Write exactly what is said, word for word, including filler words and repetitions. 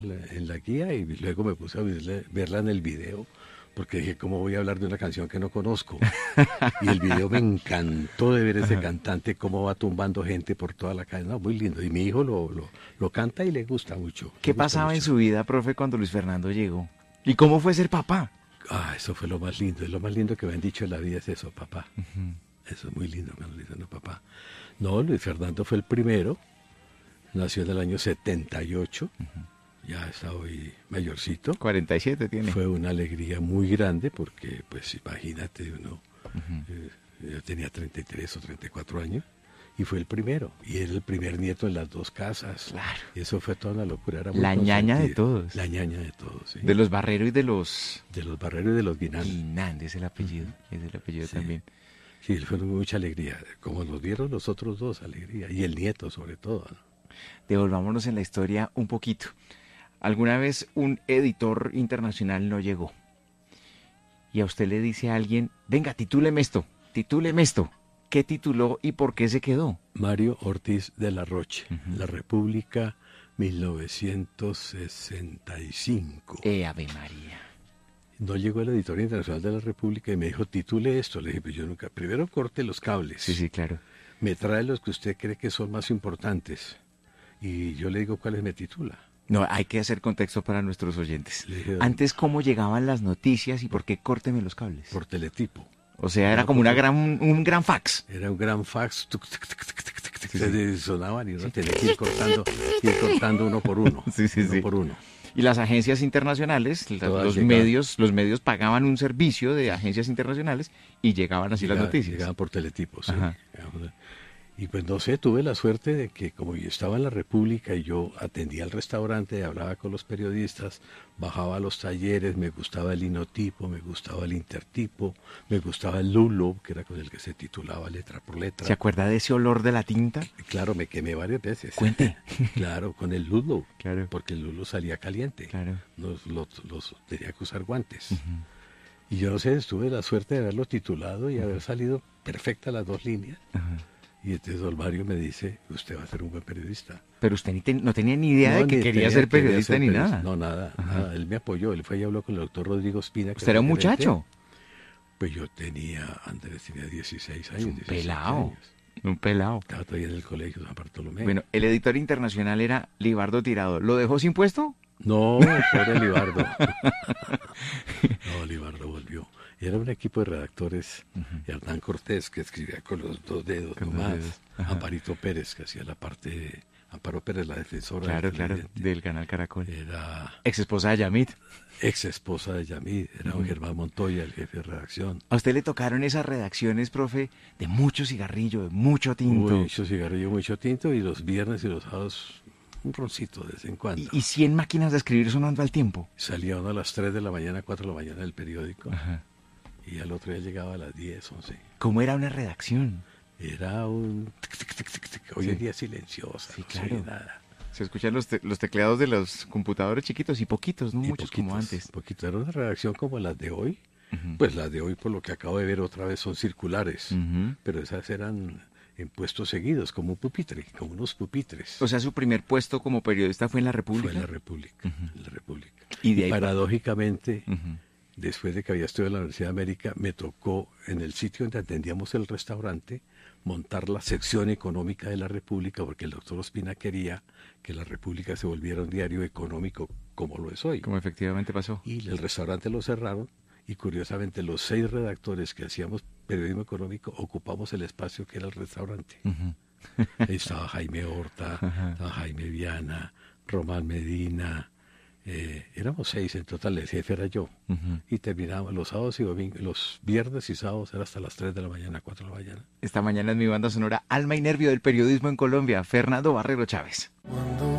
en la guía y luego me puse a verla, verla en el video, porque dije, ¿cómo voy a hablar de una canción que no conozco? Y el video me encantó de ver ese Ajá. cantante, cómo va tumbando gente por toda la calle. No, muy lindo. Y mi hijo lo, lo, lo canta y le gusta mucho, le ¿Qué gusta pasaba en mucho. su vida, profe, cuando Luis Fernando llegó? ¿Y cómo fue ser papá? Ah, eso fue lo más lindo. Es lo más lindo que me han dicho en la vida es eso, papá. Ujú. Eso es muy lindo cuando le dicen, no, papá. No, Luis Fernando fue el primero. Nació en el año setenta y ocho. Ya está hoy mayorcito. cuarenta y siete tiene. Fue una alegría muy grande porque, pues, imagínate, uno Ujú. eh, yo tenía treinta y tres o treinta y cuatro años y fue el primero. Y era el primer nieto en las dos casas. Claro. Y eso fue toda una locura. Era muy La ñaña de consentido. todos. La ñaña de todos, sí. De los Barrero y de los De los Barreros y de los Guinán. Guinán, es el apellido. Es el apellido Sí. también. Sí, fue mucha alegría. Como los vieron los otros dos, alegría. Y el nieto, sobre todo, ¿no? Devolvámonos en la historia un poquito. Alguna vez un editor internacional no llegó. Y a usted le dice a alguien, venga, titúleme esto, titúleme esto. ¿Qué tituló y por qué se quedó? Mario Ortiz de la Roche, Ujú. La República, mil novecientos sesenta y cinco. Eh, Ave María. No llegó el editor internacional de la República y me dijo, titule esto. Le dije, pues yo nunca. Primero corte los cables. Sí, sí, claro. Me trae los que usted cree que son más importantes. Y yo le digo cuáles me titula. No, hay que hacer contexto para nuestros oyentes. Le dije, Antes, ¿cómo llegaban las noticias y por qué córteme los cables? por teletipo. O sea, era como una gran, un gran fax. Era un gran fax. Tuc, tuc, tuc, tuc, tuc, tuc, Sí, se sonaban y uno tenía que ir cortando, ir cortando uno por uno. Sí, sí, uno sí. por uno. Y las agencias internacionales, la- Todas los llegaban. medios, los medios pagaban un servicio de agencias internacionales y llegaban así las Llegaba- noticias. Llegaban por teletipo, sí. Ajá. Y pues no sé, tuve la suerte de que como yo estaba en la República y yo atendía al restaurante, hablaba con los periodistas, bajaba a los talleres, me gustaba el linotipo, me gustaba el intertipo, me gustaba el lulo, que era con el que se titulaba letra por letra. ¿Se acuerda de ese olor de la tinta? Claro, me quemé varias veces. Cuente. Claro, con el lulo, Claro. porque el lulo salía caliente. Claro. Los, los, los- tenía que usar guantes. Y yo no sé, tuve la suerte de haberlo titulado y haber salido perfecta las dos líneas. Ajá. Y entonces don Mario me dice, usted va a ser un buen periodista. Pero usted ni ten- no tenía ni idea No, de que ni quería tenía- ser quería periodista ser ni periodista. nada. No, nada, Ajá. nada. Él me apoyó, él fue y habló con el doctor Rodrigo Espina. que Usted era un el gerente. muchacho, Pues yo tenía, Andrés tenía dieciséis años. un diecisiete pelado, años. un pelado. Estaba todavía en el colegio San Bartolomé. Bueno, el editor internacional era Libardo Tirado. ¿Lo dejó sin puesto? No, pobre Libardo. No, Libardo volvió. Era un equipo de redactores, Hernán Cortés, que escribía con los dos dedos Con los nomás, dedos, ajá. Amparito Pérez, que hacía la parte, de- Amparo Pérez, la defensora. Claro, del claro, televidente. del canal Caracol. Era Ex esposa de Yamit. ex esposa de Yamid, era un Ujú. Germán Montoya, el jefe de redacción. A usted le tocaron esas redacciones, profe, de mucho cigarrillo, de mucho tinto. Mucho cigarrillo, mucho tinto, y los viernes y los sábados un roncito de vez en cuando. Y, y cien máquinas de escribir sonando al tiempo. Salía uno a las tres de la mañana, cuatro de la mañana del periódico, Ajá. y al otro día llegaba a las diez, once. ¿Cómo era una redacción? Era un... tic, tic, tic, tic, tic. Hoy Sí. en día silenciosa, Sí, no se oye claro. nada. Se escuchan los, te- los tecleados de los computadores chiquitos y poquitos, no Y muchos como poquitos, antes. poquito. Era una redacción como las de hoy. Ujú. Pues las de hoy, por lo que acabo de ver otra vez, son circulares. Ujú. Pero esas eran en puestos seguidos, como un pupitre, como unos pupitres. O sea, su primer puesto como periodista fue en la República. Fue en la República, Ujú. en la República. Y de ahí- paradójicamente, Ujú. después de que había estudiado en la Universidad de América, me tocó en el sitio donde atendíamos el restaurante montar la sección económica de la República, porque el doctor Ospina quería que la República se volviera un diario económico como lo es hoy. Como efectivamente pasó. Y el restaurante lo cerraron y curiosamente los seis redactores que hacíamos periodismo económico ocupamos el espacio que era el restaurante. Ujú. Ahí estaba Jaime Horta, estaba Jaime Viana, Román Medina, eh, éramos seis en total, el jefe era yo. Ujú. Y terminábamos los sábados y domingos, los viernes y sábados era hasta las tres de la mañana, cuatro de la mañana. Esta mañana en mi banda sonora, Alma y Nervio del periodismo en Colombia, Fernando Barrero Chávez. Cuando